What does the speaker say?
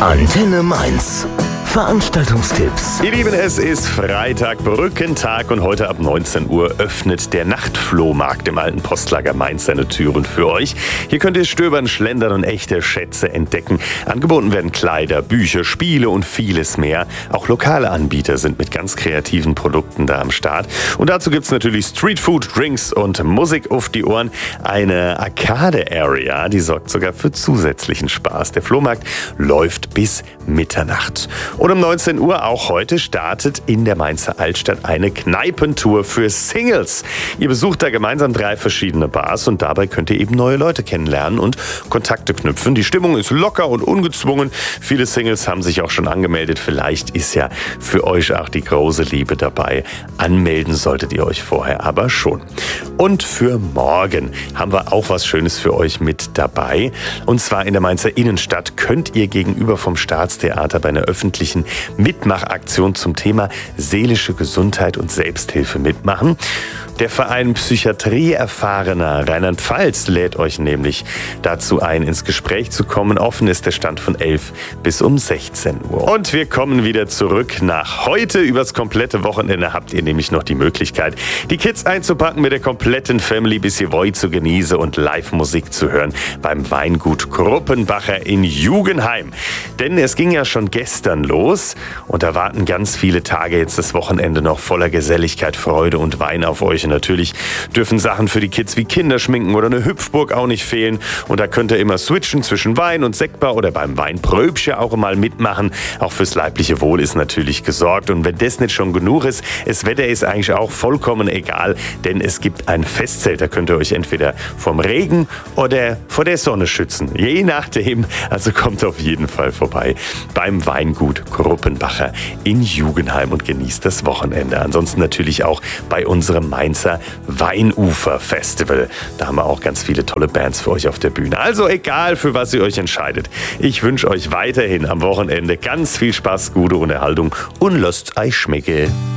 Antenne Mainz. Veranstaltungstipps. Ihr Lieben, es ist Freitag, Brückentag und heute ab 19 Uhr öffnet der Nachtflohmarkt im alten Postlager Mainz seine Türen für euch. Hier könnt ihr stöbern, schlendern und echte Schätze entdecken. Angeboten werden Kleider, Bücher, Spiele und vieles mehr. Auch lokale Anbieter sind mit ganz kreativen Produkten da am Start. Und dazu gibt's natürlich Streetfood, Drinks und Musik auf die Ohren. Eine Arcade-Area, die sorgt sogar für zusätzlichen Spaß. Der Flohmarkt läuft bis Mitternacht. Und um 19 Uhr auch heute startet in der Mainzer Altstadt eine Kneipentour für Singles. Ihr besucht da gemeinsam 3 verschiedene Bars und dabei könnt ihr eben neue Leute kennenlernen und Kontakte knüpfen. Die Stimmung ist locker und ungezwungen. Viele Singles haben sich auch schon angemeldet. Vielleicht ist ja für euch auch die große Liebe dabei. Anmelden solltet ihr euch vorher aber schon. Und für morgen haben wir auch was Schönes für euch mit dabei. Und zwar in der Mainzer Innenstadt könnt ihr gegenüber vom Staatstheater bei einer öffentlichen Mitmachaktion zum Thema seelische Gesundheit und Selbsthilfe mitmachen. Der Verein Psychiatrie-Erfahrener Rheinland-Pfalz lädt euch nämlich dazu ein, ins Gespräch zu kommen. Offen ist der Stand von 11 bis um 16 Uhr. Und wir kommen wieder zurück nach heute. Übers komplette Wochenende habt ihr nämlich noch die Möglichkeit, die Kids einzupacken mit der kompletten Family, bis ihr wollt, zu genießen und Live-Musik zu hören beim Weingut Kruppenbacher in Jugenheim. Denn es ging ja schon gestern los und da warten ganz viele Tage jetzt das Wochenende noch voller Geselligkeit, Freude und Wein auf euch. Und natürlich dürfen Sachen für die Kids wie Kinderschminken oder eine Hüpfburg auch nicht fehlen. Und da könnt ihr immer switchen zwischen Wein und Sektbar oder beim Weinpröbchen auch mal mitmachen. Auch fürs leibliche Wohl ist natürlich gesorgt. Und wenn das nicht schon genug ist, das Wetter ist eigentlich auch vollkommen egal, denn es gibt ein Festzelt. Da könnt ihr euch entweder vom Regen oder vor der Sonne schützen. Je nachdem. Also kommt auf jeden Fall vorbei beim Weingut Kruppenbacher in Jugenheim und genießt das Wochenende. Ansonsten natürlich auch bei unserem Mainzer Weinufer Festival. Da haben wir auch ganz viele tolle Bands für euch auf der Bühne. Also egal, für was ihr euch entscheidet. Ich wünsche euch weiterhin am Wochenende ganz viel Spaß, gute Unterhaltung und lasst euch schmecken.